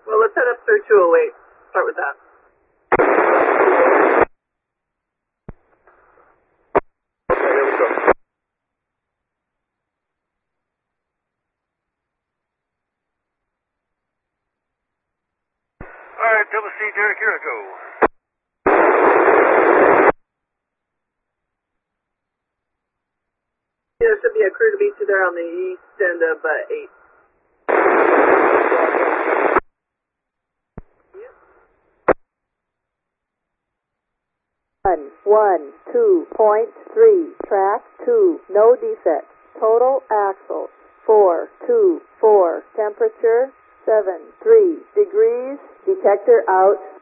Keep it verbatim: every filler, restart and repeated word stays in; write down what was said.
Well, let's head up through two oh eight. Start with that. Okay, there we go. All right, Double C, Derek, here I go. Yeah, there should be a crew to meet you there on the east end of uh, eight. One, one, two point three, track two, no defects. Total axle, four, two, four. Temperature, seven, three degrees. Detector out.